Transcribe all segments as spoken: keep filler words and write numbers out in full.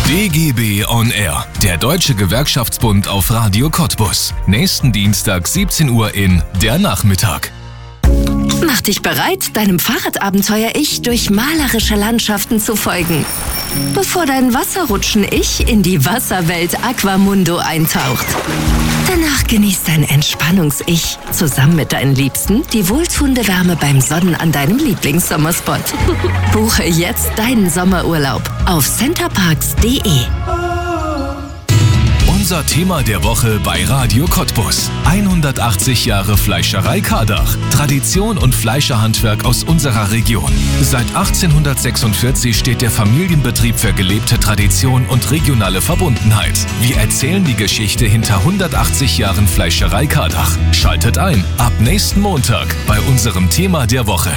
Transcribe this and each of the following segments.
D G B on Air, der Deutsche Gewerkschaftsbund auf Radio Cottbus. Nächsten Dienstag siebzehn Uhr in Der Nachmittag. Mach dich bereit, deinem Fahrradabenteuer-Ich durch malerische Landschaften zu folgen, bevor dein Wasserrutschen-Ich in die Wasserwelt Aquamundo eintaucht. Danach genießt dein Entspannungs-Ich zusammen mit deinen Liebsten die wohltuende Wärme beim Sonnen an deinem Lieblingssommerspot. Buche jetzt deinen Sommerurlaub auf centerparks punkt de. Unser Thema der Woche bei Radio Cottbus. hundertachtzig Jahre Fleischerei Kardach. Tradition und Fleischerhandwerk aus unserer Region. Seit achtzehnhundertsechsundvierzig steht der Familienbetrieb für gelebte Tradition und regionale Verbundenheit. Wir erzählen die Geschichte hinter hundertachtzig Jahren Fleischerei Kardach. Schaltet ein ab nächsten Montag bei unserem Thema der Woche.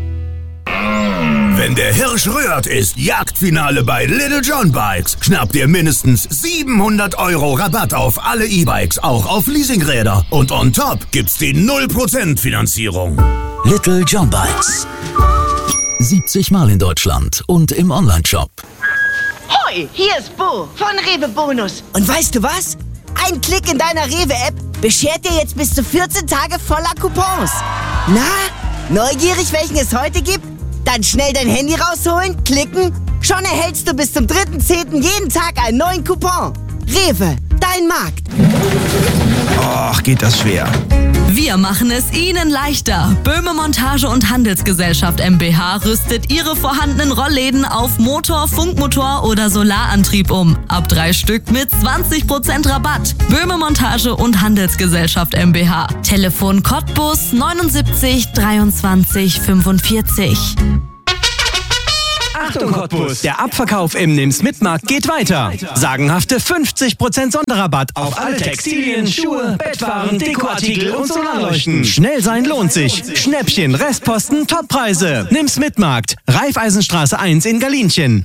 Wenn der Hirsch rührt, ist Jagdfinale bei Little John Bikes. Schnappt ihr mindestens siebenhundert Euro Rabatt auf alle E-Bikes, auch auf Leasingräder. Und on top gibt's die null Prozent Finanzierung. Little John Bikes. siebzig Mal in Deutschland und im Onlineshop. Hoi, hier ist Bo von Rewe Bonus. Und weißt du was? Ein Klick in deiner Rewe-App beschert dir jetzt bis zu vierzehn Tage voller Coupons. Na, neugierig, welchen es heute gibt? Dann schnell dein Handy rausholen, klicken. Schon erhältst du bis zum dritten zehnten jeden Tag einen neuen Coupon. Rewe, dein Markt. Och, geht das schwer. Wir machen es Ihnen leichter. Böhme Montage und Handelsgesellschaft GmbH rüstet Ihre vorhandenen Rollläden auf Motor, Funkmotor oder Solarantrieb um. Ab drei Stück mit zwanzig Prozent Rabatt. Böhme Montage und Handelsgesellschaft GmbH. Telefon Cottbus neunundsiebzig dreiundzwanzig fünfundvierzig. Achtung Cottbus, der Abverkauf im Nimm's Mitmarkt geht weiter. Sagenhafte fünfzig Prozent Sonderrabatt auf alle Textilien, Schuhe, Bettwaren, Dekoartikel und Solarleuchten. Schnell sein lohnt sich. Schnäppchen, Restposten, Toppreise. Nimm's Mitmarkt, Raiffeisenstraße eins in Galinchen.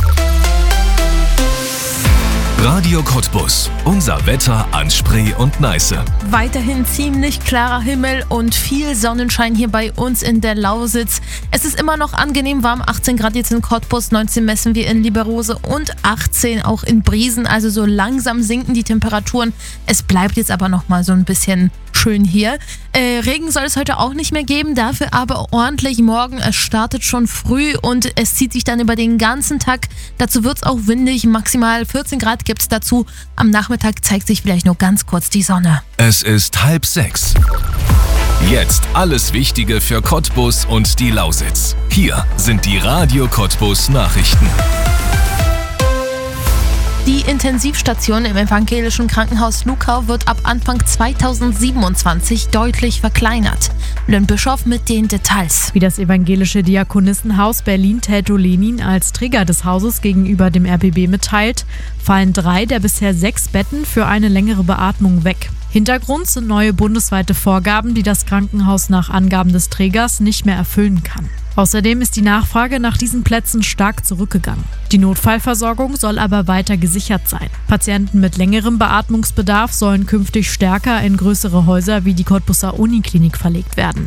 Radio Cottbus. Unser Wetter an Spree und Neiße. Weiterhin ziemlich klarer Himmel und viel Sonnenschein hier bei uns in der Lausitz. Es ist immer noch angenehm warm, achtzehn Grad jetzt in Cottbus, neunzehn messen wir in Lieberose und achtzehn auch in Briesen. Also so langsam sinken die Temperaturen. Es bleibt jetzt aber noch mal so ein bisschen schön hier. Äh, Regen soll es heute auch nicht mehr geben, dafür aber ordentlich morgen. Es startet schon früh und es zieht sich dann über den ganzen Tag. Dazu wird es auch windig, maximal vierzehn Grad gibt es dazu. Am Nachmittag zeigt sich vielleicht nur ganz kurz die Sonne. Es ist halb sechs. Jetzt alles Wichtige für Cottbus und die Lausitz. Hier sind die Radio Cottbus Nachrichten. Die Intensivstation im evangelischen Krankenhaus Luckau wird ab Anfang zweitausendsiebenundzwanzig deutlich verkleinert. Lynn Bischof mit den Details. Wie das evangelische Diakonissenhaus Berlin-Teltow-Lenin als Träger des Hauses gegenüber dem R B B mitteilt, fallen drei der bisher sechs Betten für eine längere Beatmung weg. Hintergrund sind neue bundesweite Vorgaben, die das Krankenhaus nach Angaben des Trägers nicht mehr erfüllen kann. Außerdem ist die Nachfrage nach diesen Plätzen stark zurückgegangen. Die Notfallversorgung soll aber weiter gesichert sein. Patienten mit längerem Beatmungsbedarf sollen künftig stärker in größere Häuser wie die Cottbuser Uniklinik verlegt werden.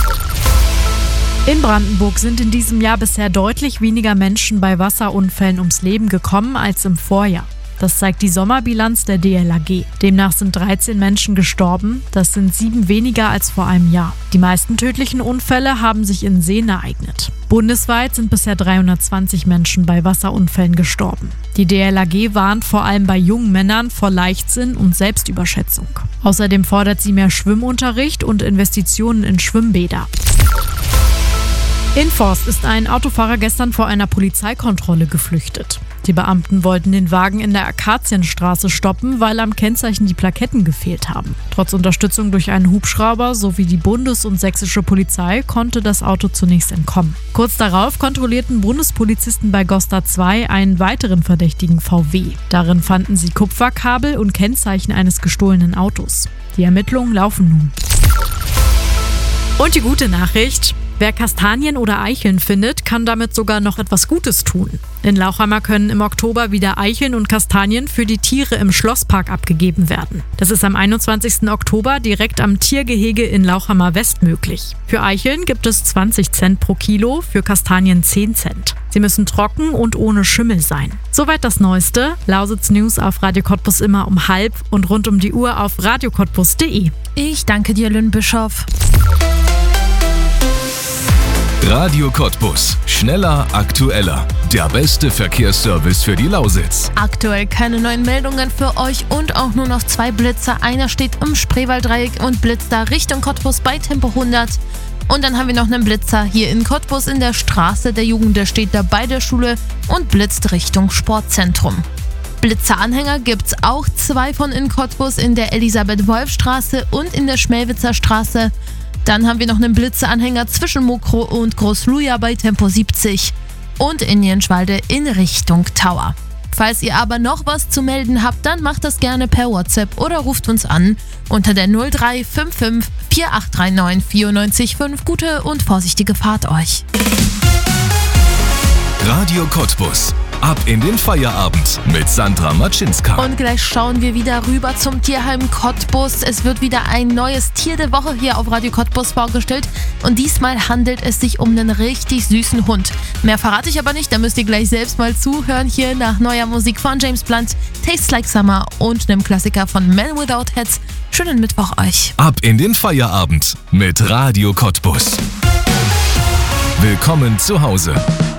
In Brandenburg sind in diesem Jahr bisher deutlich weniger Menschen bei Wasserunfällen ums Leben gekommen als im Vorjahr. Das zeigt die Sommerbilanz der D L A G. Demnach sind dreizehn Menschen gestorben. Das sind sieben weniger als vor einem Jahr. Die meisten tödlichen Unfälle haben sich in Seen ereignet. Bundesweit sind bisher dreihundertzwanzig Menschen bei Wasserunfällen gestorben. Die D L A G warnt vor allem bei jungen Männern vor Leichtsinn und Selbstüberschätzung. Außerdem fordert sie mehr Schwimmunterricht und Investitionen in Schwimmbäder. In Forst ist ein Autofahrer gestern vor einer Polizeikontrolle geflüchtet. Die Beamten wollten den Wagen in der Akazienstraße stoppen, weil am Kennzeichen die Plaketten gefehlt haben. Trotz Unterstützung durch einen Hubschrauber sowie die Bundes- und sächsische Polizei konnte das Auto zunächst entkommen. Kurz darauf kontrollierten Bundespolizisten bei Gosta zwei einen weiteren verdächtigen V W. Darin fanden sie Kupferkabel und Kennzeichen eines gestohlenen Autos. Die Ermittlungen laufen nun. Und die gute Nachricht: Wer Kastanien oder Eicheln findet, kann damit sogar noch etwas Gutes tun. In Lauchhammer können im Oktober wieder Eicheln und Kastanien für die Tiere im Schlosspark abgegeben werden. Das ist am einundzwanzigsten Oktober direkt am Tiergehege in Lauchhammer West möglich. Für Eicheln gibt es zwanzig Cent pro Kilo, für Kastanien zehn Cent. Sie müssen trocken und ohne Schimmel sein. Soweit das Neueste. Lausitz News auf Radio Cottbus immer um halb und rund um die Uhr auf radio cottbus punkt de. Ich danke dir, Lynn Bischof. Radio Cottbus. Schneller, aktueller. Der beste Verkehrsservice für die Lausitz. Aktuell keine neuen Meldungen für euch und auch nur noch zwei Blitzer. Einer steht im Spreewalddreieck und blitzt da Richtung Cottbus bei Tempo hundert. Und dann haben wir noch einen Blitzer hier in Cottbus in der Straße der Jugend. Der steht da bei der Schule und blitzt Richtung Sportzentrum. Blitzeranhänger gibt's auch zwei von in Cottbus in der Elisabeth-Wolf-Straße und in der Schmelwitzer Straße. Dann haben wir noch einen Blitzeanhänger zwischen Mokro und Großluja bei Tempo siebzig und in Jenschwalde in Richtung Tower. Falls ihr aber noch was zu melden habt, dann macht das gerne per WhatsApp oder ruft uns an unter der null drei fünf fünf vier acht drei neun vier neun fünf. Gute und vorsichtige Fahrt euch. Radio Cottbus. Ab in den Feierabend mit Sandra Matschinska. Und gleich schauen wir wieder rüber zum Tierheim Cottbus. Es wird wieder ein neues Tier der Woche hier auf Radio Cottbus vorgestellt. Und diesmal handelt es sich um einen richtig süßen Hund. Mehr verrate ich aber nicht, da müsst ihr gleich selbst mal zuhören. Hier nach neuer Musik von James Blunt, Tastes Like Summer und einem Klassiker von Man Without Heads. Schönen Mittwoch euch. Ab in den Feierabend mit Radio Cottbus. Willkommen zu Hause.